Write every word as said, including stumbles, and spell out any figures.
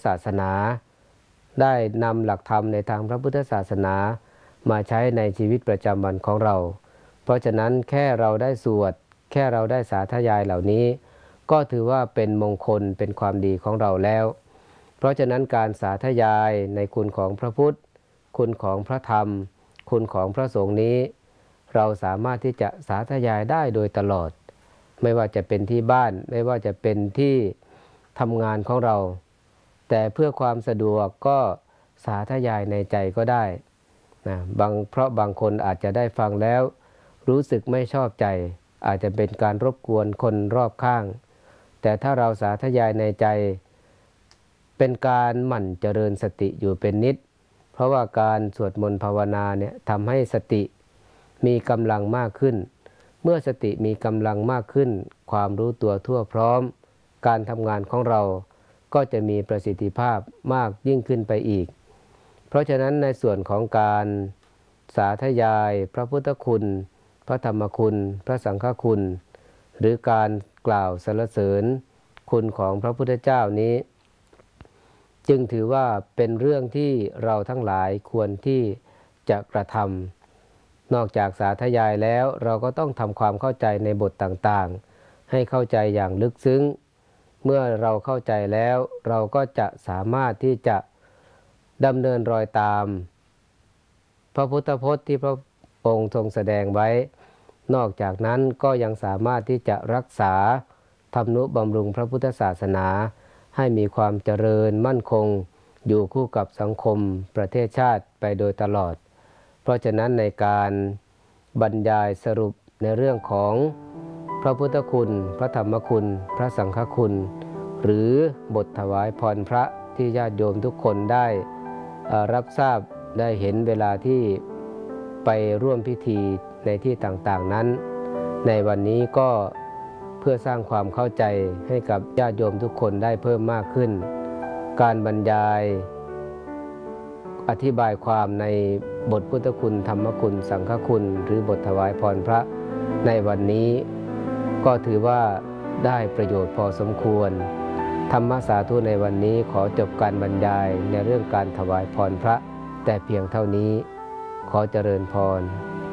ศาสนาได้นำหลักธรรมในทางพระพุทธศาสนามาใช้ในชีวิตประจำวันของเราเพราะฉะนั้นแค่เราได้สวดแค่เราได้สาธยายเหล่านี้ก็ถือว่าเป็นมงคลเป็นความดีของเราแล้วเพราะฉะนั้นการสาธยายในคุณของพระพุทธคุณของพระธรรมคุณของพระสงฆ์นี้เราสามารถที่จะสาธยายได้โดยตลอดไม่ว่าจะเป็นที่บ้านไม่ว่าจะเป็นที่ทำงานของเราแต่เพื่อความสะดวกก็สาธยายในใจก็ได้นะบางเพราะบางคนอาจจะได้ฟังแล้วรู้สึกไม่ชอบใจอาจจะเป็นการรบกวนคนรอบข้างแต่ถ้าเราสาธยายในใจเป็นการหมั่นเจริญสติอยู่เป็นนิดเพราะว่าการสวดมนต์ภาวนาเนี่ยทำให้สติมีกำลังมากขึ้นเมื่อสติมีกำลังมากขึ้นความรู้ตัวทั่วพร้อมการทำงานของเราก็จะมีประสิทธิภาพมากยิ่งขึ้นไปอีกเพราะฉะนั้นในส่วนของการสาธยายพระพุทธคุณพระธรรมคุณพระสังฆคุณหรือการกล่าวสรรเสริญคุณของพระพุทธเจ้านี้จึงถือว่าเป็นเรื่องที่เราทั้งหลายควรที่จะกระทำนอกจากสาธยายแล้วเราก็ต้องทำความเข้าใจในบทต่างๆให้เข้าใจอย่างลึกซึ้งเมื่อเราเข้าใจแล้วเราก็จะสามารถที่จะดำเนินรอยตามพระพุทธพจน์ที่พระองค์ทรงแสดงไว้นอกจากนั้นก็ยังสามารถที่จะรักษาทำนุบำรุงพระพุทธศาสนาให้มีความเจริญมั่นคงอยู่คู่กับสังคมประเทศชาติไปโดยตลอดเพราะฉะนั้นในการบรรยายสรุปในเรื่องของพระพุทธคุณพระธรรมคุณพระสังฆคุณหรือบทถวายพรพระที่ญาติโยมทุกคนได้รับทราบได้เห็นเวลาที่ไปร่วมพิธีในที่ต่างๆนั้นในวันนี้ก็เพื่อสร้างความเข้าใจให้กับญาติโยมทุกคนได้เพิ่มมากขึ้นการบรรยายอธิบายความในบทพุทธคุณธรรมคุณสังฆคุณหรือบทถวายพรพระในวันนี้ก็ถือว่าได้ประโยชน์พอสมควรธรรมสาธุในวันนี้ขอจบการบรรยายในเรื่องการถวายพรพระแต่เพียงเท่านี้ขอเจริญพร